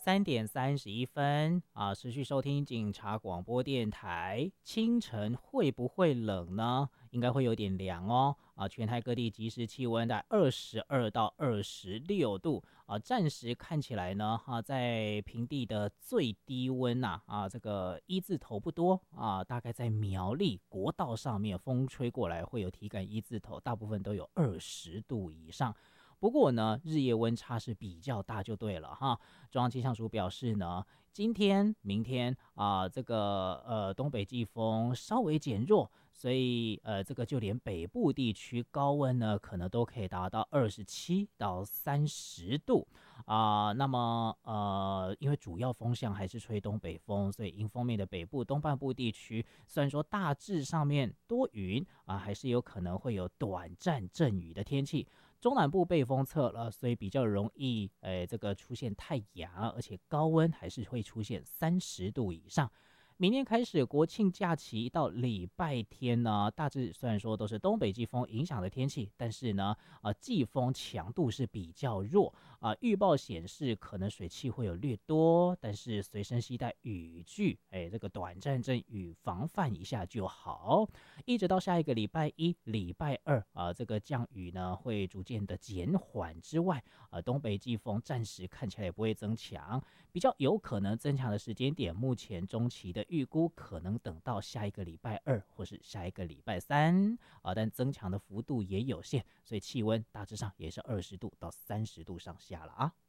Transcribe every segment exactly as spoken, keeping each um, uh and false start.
三点三十一分啊，持续收听警察广播电台。清晨会不会冷呢？应该会有点凉哦。啊，全台各地即时气温在二十二到二十六度啊，暂时看起来呢，啊，在平地的最低温呐，啊，啊，这个一字头不多啊，大概在苗栗国道上面，风吹过来会有体感一字头，大部分都有二十度以上。不过呢，日夜温差是比较大，就对了哈。中央气象署表示呢，今天、明天啊、呃，这个呃东北季风稍微减弱，所以呃这个就连北部地区高温呢，可能都可以达到二十七到三十度啊、呃。那么呃，因为主要风向还是吹东北风，所以迎风面的北部东半部地区，虽然说大致上面多云啊、呃，还是有可能会有短暂阵雨的天气。中南部被风侧了，所以比较容易，诶，这个出现太阳，而且高温还是会出现三十度以上。明天开始，国庆假期到礼拜天呢，大致虽然说都是东北季风影响的天气，但是呢，呃，季风强度是比较弱啊、呃。预报显示可能水汽会有略多，但是随身携带雨具，哎，这个短暂阵雨防范一下就好。一直到下一个礼拜一、礼拜二啊、呃，这个降雨呢会逐渐的减缓之外，呃，东北季风暂时看起来也不会增强，比较有可能增强的时间点，目前中期的预估可能等到下一个礼拜二或是下一个礼拜三啊、呃，但增强的幅度也有限，所以气温大致上也是二十度到三十度上下了啊。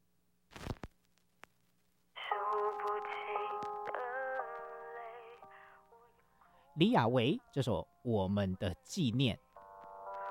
李亚维这首《我们的纪念》